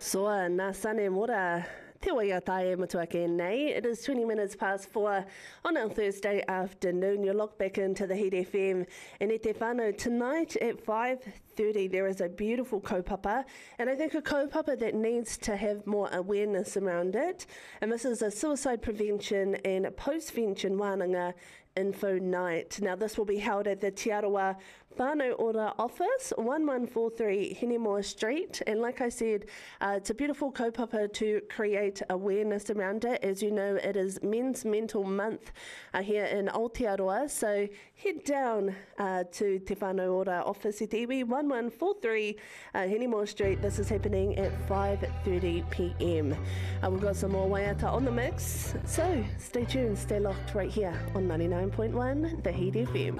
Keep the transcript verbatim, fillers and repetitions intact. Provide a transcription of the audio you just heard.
Soa nā sane mora te waia tae matua ke nei. It is twenty minutes past four on our Thursday afternoon. You're locked back into the Heat F M. And e te whānau, tonight at five thirty there is a beautiful kaupapa, and I think a kaupapa that needs to have more awareness around it. And this is a suicide prevention and post-vention wānanga info night. Now this will be held at the Te Arawa Whānau Ora office, eleven forty-three Hinemoa Street. And like I said, uh, it's a beautiful kaupapa to create awareness around it. As you know, it is Men's Mental Month uh, here in Aotearoa. So head down uh, to Te Whānau Ora office at eleven forty-three uh, Hinemoa Street. This is happening at five thirty p m. Uh, we've got some more waiata on the mix. So stay tuned, stay locked right here on ninety-nine point one The Heat F M.